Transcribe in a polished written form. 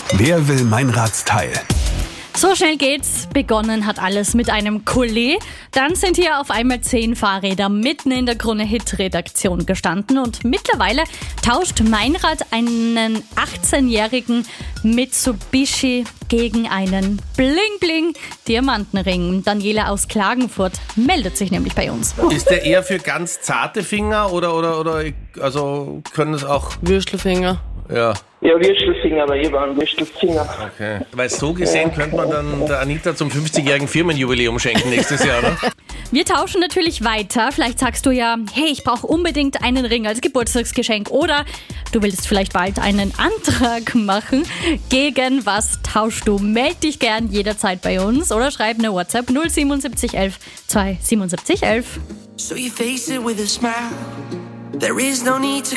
Wer will Meinradsteil? So schnell geht's. Begonnen hat alles mit einem Collet. Dann sind hier auf einmal 10 Fahrräder mitten in der Krone-Hit-Redaktion gestanden und mittlerweile tauscht Meinrad einen 18-jährigen Mitsubishi gegen einen Bling-Bling-Diamantenring. Daniela aus Klagenfurt meldet sich nämlich bei uns. Ist der eher für ganz zarte Finger oder also können es auch... Würstelfinger. Ja, Ja, Würstelfinger, aber ich war ein Würstelfinger. okay. Weil so gesehen könnte man dann der Anita zum 50-jährigen Firmenjubiläum schenken nächstes Jahr, ne? Wir tauschen natürlich weiter. Vielleicht sagst du ja, hey, ich brauche unbedingt einen Ring als Geburtstagsgeschenk. Oder du willst vielleicht bald einen Antrag machen. Gegen was tauschst du? Meld dich gern jederzeit bei uns oder schreib eine WhatsApp 07711 27711. So you face it with a smile. There is no need to